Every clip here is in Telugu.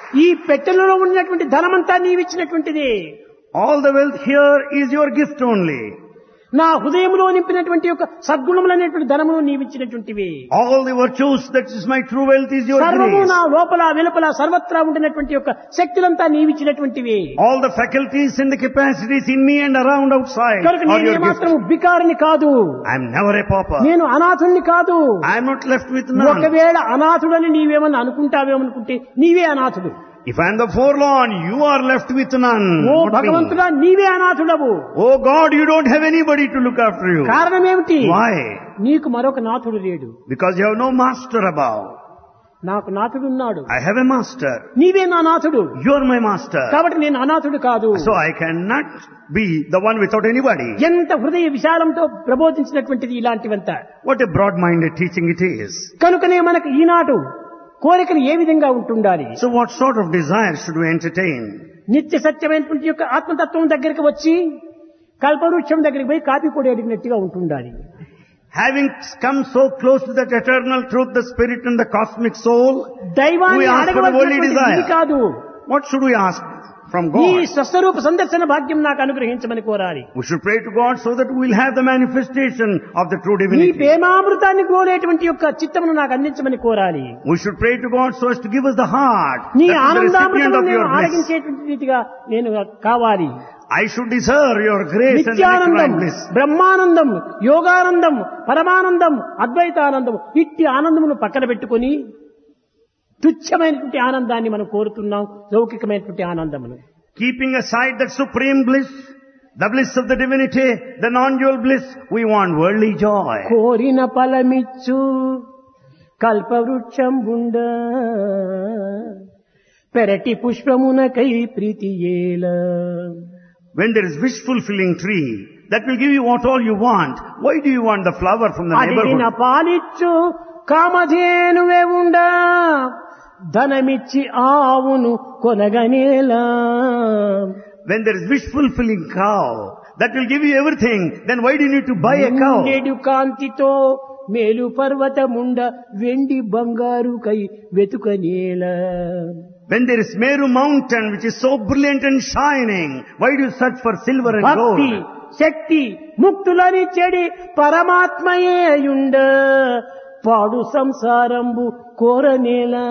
ఈ పెట్టెలలో ఉన్నటువంటి ధనమంతా నీవిచ్చినటువంటిది. All the wealth here is your gift only. నా హృదయంలో నింపినటువంటి యొక్క సద్గుణములనేటువంటి ధనమును నీవిచ్చినటువంటివి. All the virtues, that is my true wealth, is your సర్వము grace. నా లోపల వెలుపల సర్వత్రా ఉండినటువంటి యొక్క శక్తులంతా నీవిచ్చినటువంటివి. All the faculties and the capacities in me and around outside కనుక are నేను your gift. మాత్రం బికారిని కాదు, I am never a pauper. నేను అనాథుణ్ణి కాదు. I am not left with none. ఒకవేళ అనాథుడని నీవేమన్నా అనుకుంటావేమనుకుంటే నీవే అనాథుడు. If I am the forlorn, you are left with none. Oh not me. భగవంతుడా, నీవే అనాథుడవు. Oh God, you don't have anybody to look after you. కారణమేమిటి? Why? నీకు మరొక నాథుడు లేడు. Because you have no master above. నాకు నాథుడున్నాడు. I have a master. నీవే నా నాథుడు. You are my master. కాబట్టి నేను అనాథుడు కాదు. So I cannot be the one without anybody. ఎంత హృదయ విశాలంతో ప్రబోధించినటువంటిది ఇలాంటివంతా. What a broad-minded teaching it is. కనుకనే మనకు ఈనాడు కోరికలు ఏ విధంగా ఉంటుండాలి? So what sort of desire should we entertain? నిత్య సత్యమైనటువంటి యొక్క ఆత్మతత్వం దగ్గరికి వచ్చి కల్పవృక్షం దగ్గరికి పోయి కాపీ పొడి అడిగినట్టుగా ఉంటుండాలి. Having come so close to that eternal truth, the spirit and the cosmic soul, దైవాన్ని we ask for the worldly అడగవలసినటువంటి ఇది desire. కాదు. What should we ask from ఈ God? స్వస్వరూప సందర్శన భాగ్యం నాకు అనుగ్రహించమని కోరాలి. We should pray to God so that we will have the manifestation of the true నీ divinity. ప్రేమామృతాన్ని కోరేటువంటి యొక్క చిత్తమును నాకు అందించమని కోరాలి. We should pray to God so as to give us the heart, నీ that is the recipient ఆనందామృతమును of నేను your bliss. ఆరగించేటువంటి రీతిగా నేను కావాలి. I should deserve your grace and Nityanandam, divine bliss. Brahmanandam, Yoganandam, పరమానందం, అద్వైతానందం, ఇట్టి ఆనందమును పక్కన పెట్టుకొని తుచ్చమైనటువంటి ఆనందాన్ని మనం కోరుతున్నాం, లౌకికమైనటువంటి ఆనందమును. Keeping aside that supreme bliss, the bliss of the divinity, the non-dual bliss, we want worldly joy. కోరిన ఫలమిచ్చు కల్పవృక్షం ఉండ పెరటి పుష్పమునకై ప్రీతి ఏల. When there is wish-fulfilling tree, that will give you what all you want. Why do you want the flower from the అడిగిన neighborhood? పాలిచ్చు కామధేనువే ఉండ ధనమిచ్చి ఆవును కొనగనేలా. When there is wish-fulfilling cow, that will give you everything, then why do you need to buy a cow? నిండెడు కాంతితో మేలు పర్వతముండ వెండి బంగారు కై వెతుకనేలా. When there is Meru mountain which is so brilliant and shining, why do you search for silver and భక్తి gold? శక్తి ముక్తులని చెడి పరమాత్మయేయుండ పాడు సంసారంబు కోరనేలా.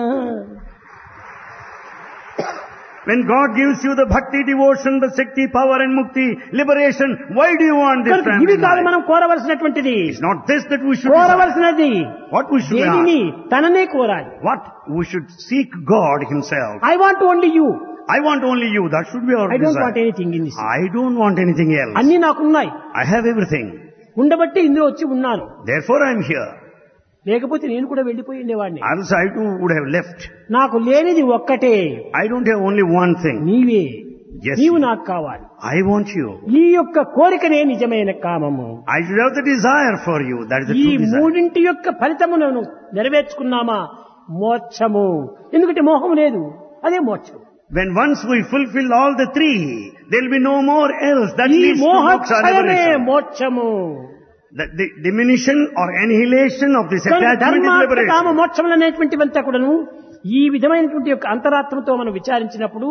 When God gives you the bhakti, devotion, the shakti, power and mukti, liberation, why do you want this కనుక ఇవి family కాదు life? మనం కోరవలసినటువంటిది. It's not this that we should desire. కోరవలసినది What we should దేనిని ask? తననే కోరాలి. What we should seek God Himself. I want only you. I want only you. That should be our I don't want desire. Anything in this. I don't want anything else. అన్ని నాకున్నాయి. I have everything. ఉండబట్టి ఇందులో వచ్చి ఉన్నాను. Therefore I am here. లేకపోతే నేను కూడా వెళ్ళిపోయి ఉండేవాడిని. Else I too would have left. నాకు లేనిది ఒక్కటే, I don't have only one thing. నీవే. Yes, నీవు you. నాకు కావాలి. I want you. ఈ యొక్క కోరికనే నిజమైన కామము. I should have the desire for you. That is the ఈ true desire. మూడింటి యొక్క ఫలితములను నెరవేర్చుకున్నామా మోక్షము. ఎందుకంటే మోహం లేదు, అదే మోక్షం. When once we fulfill all the three, there will be no more else. That ఈ leads to moksha, మోహక్షయమే liberation. మోక్షము. The diminution or annihilation of this attachment is ధర్మార్థ కామ liberation. మోక్షములు అనేటువంటివంతా కూడాను ఈ విధమైనటువంటి యొక్క అంతరాత్మతో మనం విచారించినప్పుడు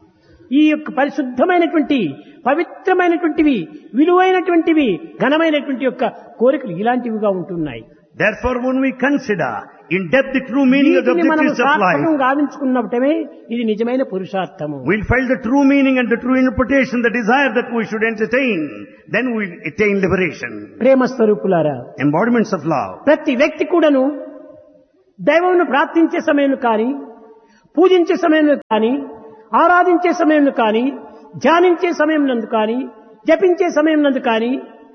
ఈ యొక్క పరిశుద్ధమైనటువంటి పవిత్రమైనటువంటివి విలువైనటువంటివి ఘనమైనటువంటి యొక్క కోరికలు ఇలాంటివిగా ఉంటున్నాయి. Therefore, when we consider in depth the true meaning of the వీటిని మనం objectives of life, సార్థకం గావించుకున్నప్పుడే ఇది నిజమైన పురుషార్థము. we'll find the true meaning and the true interpretation, the desire that we should entertain. Then we'll attain liberation. ప్రేమ స్వరూపులారా, Embodiments of love. ప్రతి వ్యక్తి కూడాను దైవమును ప్రార్థించే సమయం కానీ, పూజించే సమయం కానీ, ఆరాధించే సమయం కానీ, ధ్యానించే సమయం నందు కానీ, జపించే సమయం నందు కానీ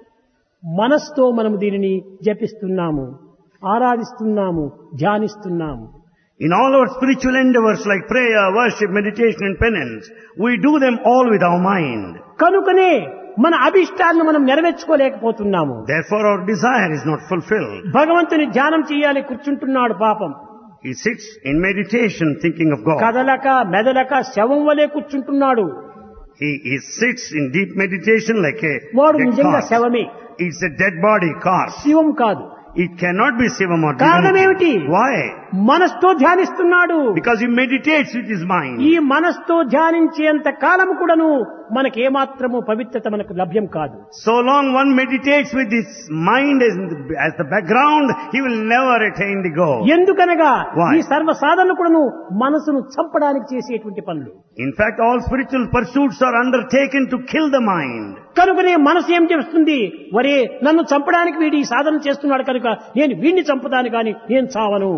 మనస్తో మనం దీనిని జపిస్తున్నాము, ఆరాధిస్తున్నాము, ధ్యానిస్తున్నాము. In all our spiritual endeavors like prayer, worship, meditation and penance, we do them all with our mind. కనుకనే మన అభిష్టాలను మనం నెరవేర్చుకోలేకపోతున్నాము. Therefore our desire is not fulfilled. భగవంతుని ధ్యానం చేయాలి కూర్చుంటున్నాడు పాపం. He sits in meditation thinking of God. కదలక మెదలక శవం వలె కూర్చుంటున్నాడు. He sits in deep meditation like a వాడు dead నిజంగా corpse. శవమే, It's a dead body corpse. శివం కాదు. It cannot be Shivam or కారణం divinity. ఏమిటి? Why? మనస్తో ధ్యానిస్తున్నాడు. Because he meditates with his mind. ఈ మనస్తో ధ్యానించేంత కాలము కూడాను మనకేమాత్రము పవిత్రత మనకు లభ్యం కాదు. So long one meditates with his mind as the background, he will never attain the goal. ఎందుకనగా Why? ఈ సర్వ సాధనలు కూడాను మనసును చంపడానికి చేసేటువంటి పనులు. In fact, all spiritual pursuits are undertaken to kill the mind. కనుకనే మనసు ఏం చేస్తుంది, వరే నన్ను చంపడానికి వీడి ఈ సాధన చేస్తున్నాడు కనుక నేను వీడిని చంపుతాను కానీ నేను చావను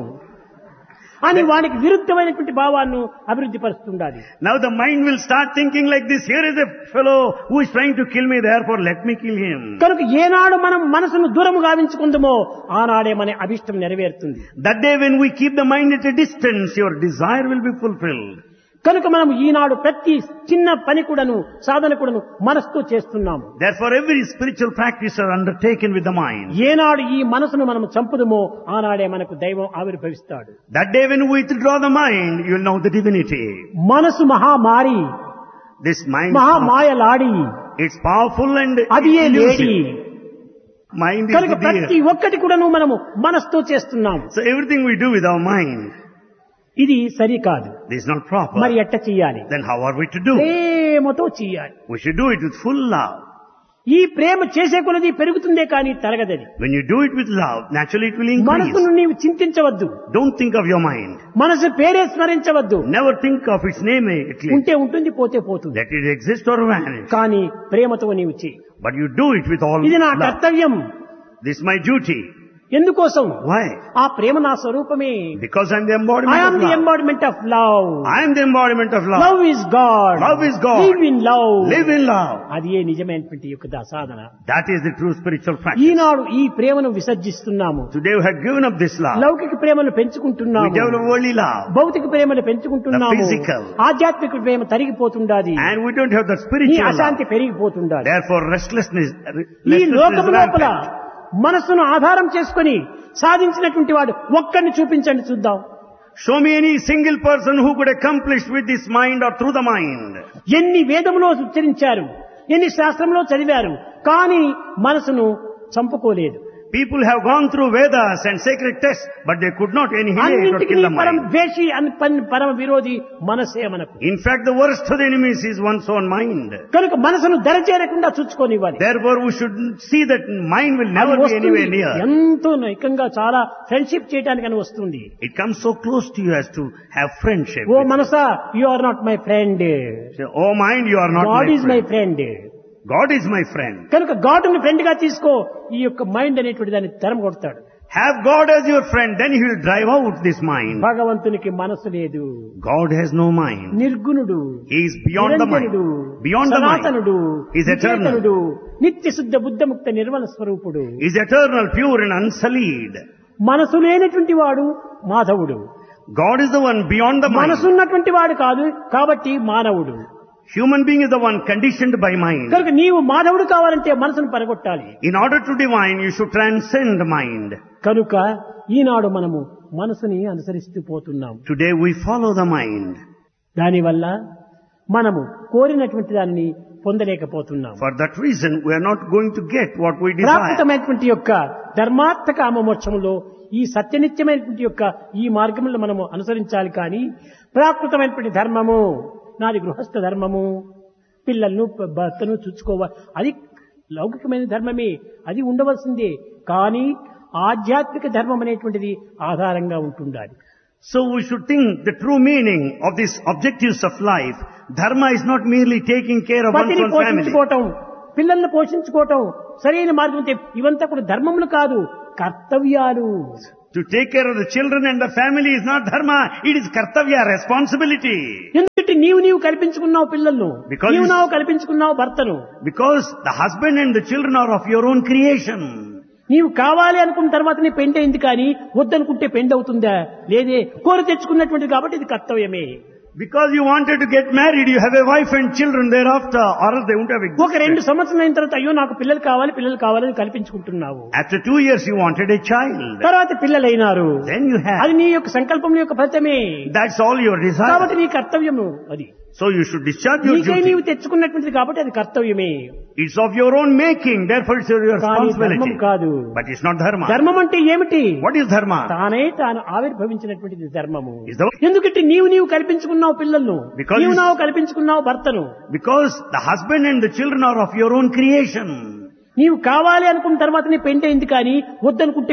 అని వానికి విరుద్ధమైనటువంటి భావాన్ని అభివృద్ధి పరుస్తుండాలి. Now the mind will start thinking like this, here is a fellow who is trying to kill me, therefore let me kill him. కనుక ఏనాడు మనం మనసును దూరము గావించుకుందామో ఆనాడే మన అభిష్టం నెరవేరుతుంది. That day when we keep the mind at a distance, your desire will be fulfilled. కనుక మనం ఈనాడు ప్రతి చిన్న పని కూడాను సాధన కూడాను మనసుతో చేస్తున్నాము. Therefore every spiritual practice are undertaken with the mind. ఏనాడు ఈ మనసును మనం చంపుదమో ఆనాడే మనకు దైవం ఆవిర్భవిస్తాడు. That day when we withdraw the mind, you will know the divinity. మనసు మహామారి, This mind, మహామాయలాడి, it's powerful and అది ఏ లేడి. elusive. Mind is కనుక the ప్రతి deer. ఒక్కటి కూడాను మనము మనసుతో చేస్తున్నాము. So everything we do with our mind, ఇది సరికాదు. this is not proper. మరి ఎట్ట చెయ్యాలి? Then how are we to do? ప్రేమతో చెయ్యాలి. We should do it with full love. ఈ ప్రేమ చేసే కొలది పెరుగుతుందే కానీ తరగదది. When you do it with love, naturally it will increase. మనసును నీవు చింతించవద్దు, Don't think of your mind. మనసు పేరే స్మరించవద్దు. Never think of its name at least. ఉంటే ఉంటుంది, పోతే పోతుంది. Let it exist or vanish. కానీ ప్రేమతో నీవు చెయ్యి. But you do it with all ఇది నా love. కర్తవ్యం. This is my duty. ఎందుకోసం? Why? ఆ ప్రేమ నా స్వరూపమే. Because I am the I embodiment am of the love. embodiment of love. I am the embodiment of love. Love is God. Love is God. Live in love. Live in love. అది ఏ నిజమైనటువంటి యొక్క సాధన. That is the true spiritual practice. ఈనాడు ఈ ప్రేమను విసర్జిస్తున్నాము. Today we have given up this love. లౌకిక ప్రేమను We పెంచుకుంటున్నాము, develop worldly love. భౌతిక ప్రేమను పెంచుకుంటున్నాము, The physical. ఆధ్యాత్మిక ప్రేమ తరిగిపోతుండాది, And we don't have the నీ spiritual అశాంతి love. పెరిగిపోతుండాది. Therefore restlessness ఈ లోకము is లోపల rampant. మనసును ఆధారం చేసుకుని సాధించినటువంటి వాడు ఒక్కడిని చూపించండి చూద్దాం. Show me any single person who could accomplish with this mind or through the mind. ఎన్ని వేదములో ఉచ్చరించారు, ఎన్ని శాస్త్రంలో చదివారు, కానీ మనసును చంపుకోలేదు. People have gone through Vedas and sacred texts, but they could not annihilate or అన్నింటికి kill the పరం mind. ద్వేషి పరమ విరోధి మనసే మనకు. In fact, the worst of the enemies is one's own mind. కనుక మనసును దరచేరకుండా చూచుకోనివ్వాలి. Therefore, we should see that mind will అది never be వస్తుంది, anywhere near. ఎంతో నైకంగా చాలా ఫ్రెండ్షిప్ చేయడానికి అని వస్తుంది. It comes so close to you as to have friendship. Oh Manasa, you are not my friend, Say, oh mind, you are not God my is my friend. Friend. God is my friend. కనుక గాడ్ని ఫ్రెండ్ గా తీసుకో, ఈ యొక్క మైండ్ అనేటువంటి దాన్ని తరం కొడతాడు. Have God as your friend, then He will drive out this mind. భగవంతునికి మనసు లేదు, God has no mind. నిర్గుణుడు, He is beyond the mind. నిరంజనుడు, Beyond the mind. సనాతనుడు, He is eternal. నికేతనుడు, నిత్య శుద్ధ బుద్ధముక్త నిర్మల స్వరూపుడు. He is eternal, pure and unsullied. మనసు లేనటువంటి వాడు మాధవుడు. God is the one beyond the mind. మనసున్నటువంటి వాడు కాదు కాబట్టి మానవుడు. Human being is the one conditioned by mind. కనుక నీవు మాధవుడు కావాలంటే మనసును పరగొట్టాలి. In order to divine, you should transcend mind. కనుక ఈనాడు మనము మనసుని అనుసరిస్తూ పోతున్నాం. Today we follow the mind. దానివల్ల మనము కోరినటువంటి దానిని పొందలేకపోతున్నాం. For that reason, we are not going to get what we desire. ప్రాకృతమైనటువంటి యొక్క ధర్మార్థ కామ మోక్షములో ఈ సత్యనిత్యమైనటువంటి యొక్క ఈ మార్గంలో మనము అనుసరించాలి. కానీ ప్రాకృతమైనటువంటి ధర్మము, నాది గృహస్థ ధర్మము, పిల్లలను భర్తను చూసుకోవాలి, అది లౌకికమైన ధర్మమే, అది ఉండవలసిందే. కానీ ఆధ్యాత్మిక ధర్మం అనేటువంటిది ఆధారంగా ఉంటుండాలి. So we should think the true meaning of these objectives of life. Dharma is not merely taking care of one's పతిని own family. పోషించుకోవటం, పిల్లల్ని పోషించుకోవటం సరైన మార్గం. ఇవంతా కూడా ధర్మములు కాదు, కర్తవ్యాలు. To take care of the children and the family is not dharma, it is kartavya, responsibility. ఎందుకంటే నీవు కల్పించుకున్నావు పిల్లలను, Because నీవు కల్పించుకున్నావు భర్తను. Because the husband and the children are of your own creation. నీవు కావాలి అనుకున్న తర్వాత నీ పెండ్ అయింది, కానీ వద్దనుకుంటే పెండ్ అవుతుందా? లేదే, కోరి తెచ్చుకున్నటువంటిది కాబట్టి ఇది కర్తవ్యమే. Because you wanted to get married, you have a wife and children thereafter, or else they wouldn't have ఒక 2 existed. సంవత్సరాలు అయిన తర్వాత అయ్యో నాకు పిల్లలు కావాలని కల్పించుకుంటున్నావు. After 2 years you wanted a child. తర్వాత పిల్లలైనారు, Then you have. అది నీ యొక్క సంకల్పం యొక్క ఫలితమే. That's all your desire. కాబట్టి నీ కర్తవ్యము అది. So you should discharge your నీకై duty. నీవు తెచ్చుకున్నటువంటిది కాబట్టి అది కర్తవ్యమే. It's of your own making, therefore it's your కానీ ధర్మం responsibility. కాదు. But it's not dharma. ధర్మం అంటే ఏమిటి? What is dharma? తానే తాను ఆవిర్భవించినటువంటిది ధర్మము. Is the ఎందుకంటే నీవు కల్పించుకున్నావు పిల్లలను, Because నీవు it's- కల్పించుకున్నావు భర్తను. Because the husband and the children are of your own creation. నీవు కావాలి అనుకున్న తర్వాత నీ పెంటైంది కానీ వద్దనుకుంటే